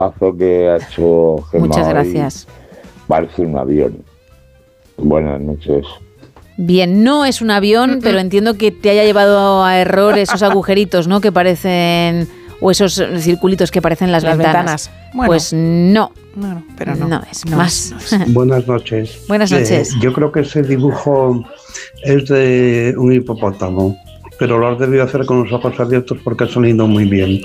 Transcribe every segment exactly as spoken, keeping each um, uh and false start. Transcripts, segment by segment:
Paso que ha hecho Gemma. Muchas gracias. Parece un avión. Buenas noches. Bien, no es un avión, pero entiendo que te haya llevado a error esos agujeritos, ¿no? Que parecen, o esos circulitos que parecen las, Las ventanas. ventanas. Bueno. Pues no. No, pero no. No es no más. es, no es. Buenas noches. Buenas noches. Eh, yo creo que ese dibujo es de un hipopótamo, pero lo has debido hacer con los ojos abiertos porque ha salido muy bien.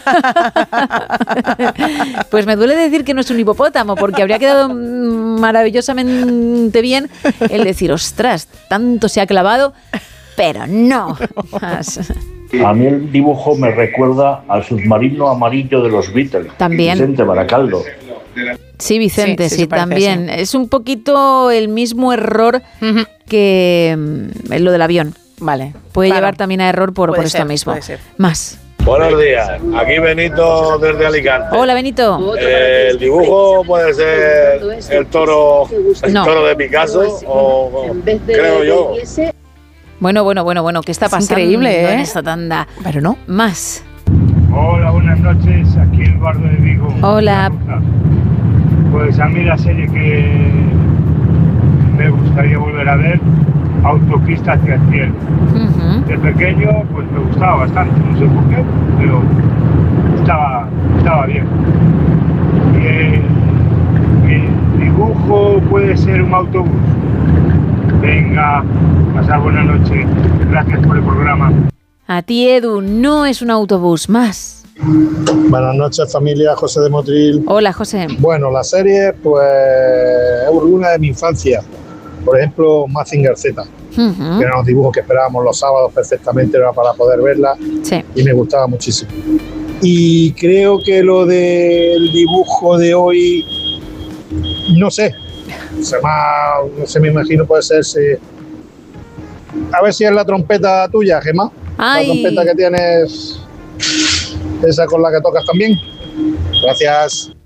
Pues me duele decir que no es un hipopótamo, porque habría quedado maravillosamente bien el decir, ostras, tanto se ha clavado, pero no. A mí el dibujo me recuerda al submarino amarillo de los Beatles. También. Vicente Baracaldo. Sí, Vicente, sí, Sí, sí, sí, se parece, también. sí. Es un poquito el mismo error Ujú. que mm, lo del avión. Vale. Puede Claro. llevar también a error por, Puede por esto ser, mismo. puede ser. Más. Buenos días, aquí Benito desde Alicante. Hola, Benito. Eh, el dibujo puede ser el toro, el No. toro de Picasso, o o creo yo. Bueno, bueno, bueno, bueno, ¿qué está Es pasando increíble, ¿eh? en esta tanda? Pero no. Más. Hola, buenas noches, aquí Eduardo de Vigo. Hola. Pues a mí la serie que me gustaría volver a ver, Autopista hacia el cielo. Ujú. De pequeño pues me gustaba bastante, no sé por qué, pero estaba, estaba bien. Y el, el dibujo puede ser un autobús. Venga, pasar buena noche. Gracias por el programa. A ti, Edu, no es un autobús. Más. Buenas noches, familia. José de Motril. Hola, José. Bueno, la serie, pues, es una de mi infancia. Por ejemplo, Mazinger Z, Ujú. que eran los dibujos que esperábamos los sábados perfectamente, era para poder verla, Sí. y me gustaba muchísimo. Y creo que lo del dibujo de hoy, no sé, se me, ha- no sé, me imagino puede ser, si- a ver si es la trompeta tuya, Gemma, Ay. la trompeta que tienes, esa con la que tocas también. Gracias.